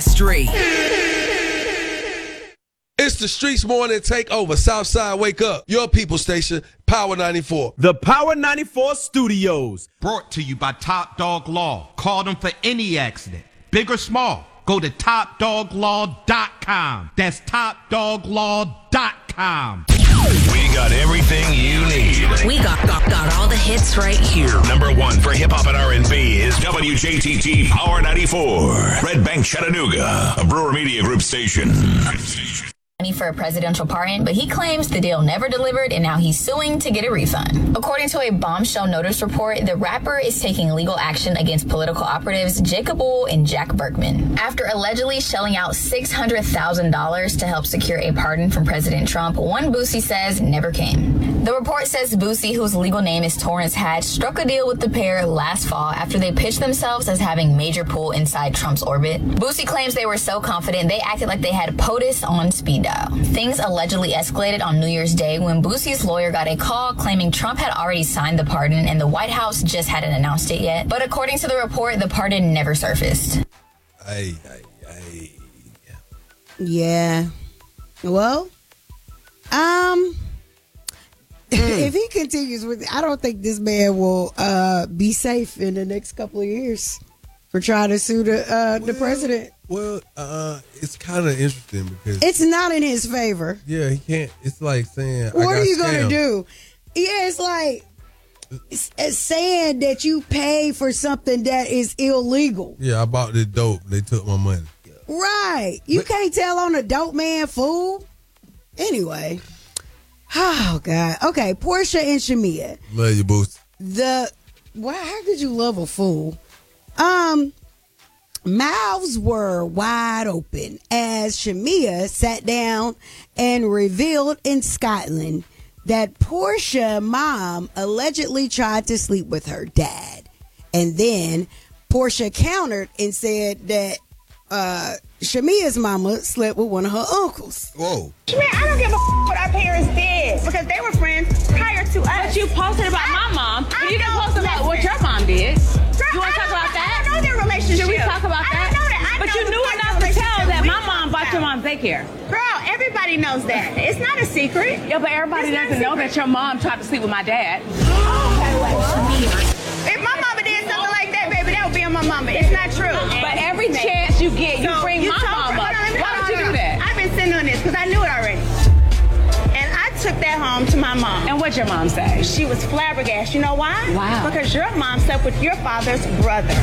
Street. It's the Streets Morning Takeover. Southside, wake up. Your people station, Power 94. The Power 94 Studios. Brought to you by Top Dog Law. Call them for any accident, big or small. Go to TopDogLaw.com. That's TopDogLaw.com. We got everything you need. We got all the hits right here. Number one for hip-hop and R&B is WJTT Power 94. Red Bank, Chattanooga, a Brewer Media Group station. For a presidential pardon, but he claims the deal never delivered and now he's suing to get a refund. According to a bombshell notice report, the rapper is taking legal action against political operatives Jacob Bull and Jack Berkman after allegedly shelling out $600,000 to help secure a pardon from President Trump. One Boosie says never came. The report says Boosie, whose legal name is Torrance Hatch, struck a deal with the pair last fall after they pitched themselves as having major pull inside Trump's orbit. Boosie claims they were so confident they acted like they had POTUS on speed dial. Things allegedly escalated on New Year's Day when Boosie's lawyer got a call claiming Trump had already signed the pardon and the White House just hadn't announced it yet. But according to the report, the pardon never surfaced. Yeah. Well, if he continues with it, I don't think this man will be safe in the next couple of years for trying to sue the president. Well, it's kind of interesting because it's not in his favor. Yeah, he can't. It's like saying, what are you going to do? Yeah, it's like it's saying that you pay for something that is illegal. Yeah, I bought this dope. They took my money. Right. You can't tell on a dope man, fool. Anyway. Oh, God. Okay, Portia and Shamia. Love you, Boost. How could you love a fool? Mouths were wide open as Shamia sat down and revealed in Scotland that Portia's mom allegedly tried to sleep with her dad. And then Portia countered and said that Shamia's mama slept with one of her uncles. Whoa. Man, I don't give a what our parents did because they were friends prior to us. But you posted about my mom. But you didn't post about what your mom did. You want to talk about that? I don't know their relationship. Should we talk about that? I don't know that. But you knew enough to tell that my mom bought your mom's daycare. Girl, everybody knows that. It's not a secret. Yeah, but everybody doesn't know that your mom tried to sleep with my dad. If my mama did something like that, baby, that would be on my mama. It's not true. But every chance you get, you bring my mom up. Why would you do that? I've been sitting on this because I knew it already. And I took that home to my mom. And what'd your mom say? She was flabbergasted. You know why? Wow. Because your mom slept with your father's brother.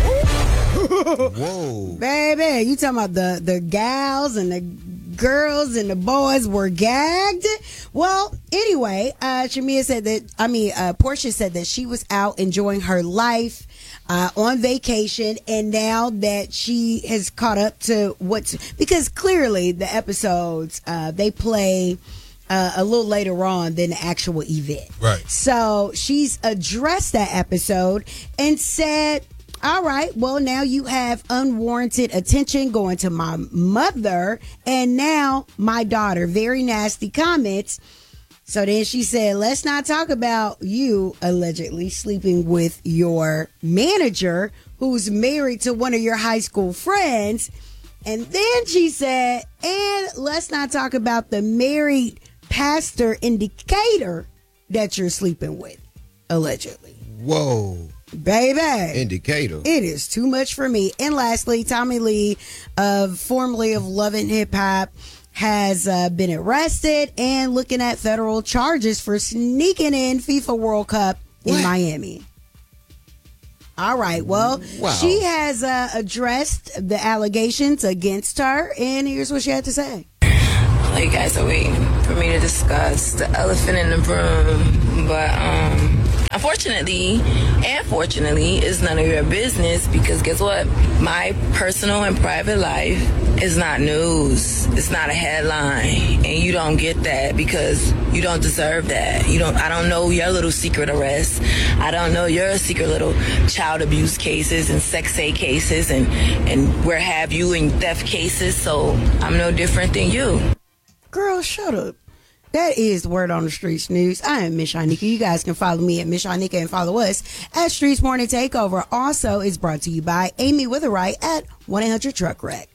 Whoa. Baby, you talking about the gals and the girls and the boys were gagged? Well, anyway, Portia said that she was out enjoying her life on vacation, and now that she has caught up to because clearly the episodes they play a little later on than the actual event. Right. So she's addressed that episode and said, all right, well, now you have unwarranted attention going to my mother and now my daughter. Very nasty comments. So then she said, let's not talk about you allegedly sleeping with your manager who's married to one of your high school friends. And then she said, and let's not talk about the married pastor indicator that you're sleeping with, allegedly. Whoa. Baby. Indicator. It is too much for me. And lastly, Tommy Lee, formerly of Love and Hip Hop, has been arrested and looking at federal charges for sneaking in FIFA World Cup in Miami. All right. Well, she has addressed the allegations against her, and here's what she had to say. Well, you guys are waiting for me to discuss the elephant in the room, but unfortunately and fortunately, it's none of your business because guess what? My personal and private life is not news. It's not a headline, and you don't get that because you don't deserve that. I don't know your little secret arrests. I don't know your secret little child abuse cases and sex aid cases and where have you in theft cases. So I'm no different than you. Girl, shut up. That is Word on the Streets News. I am Miss Shanika. You guys can follow me at Miss Shanika and follow us at Streets Morning Takeover. Also, is brought to you by Amy Witherite at 1-800-TRUCK-WRECK.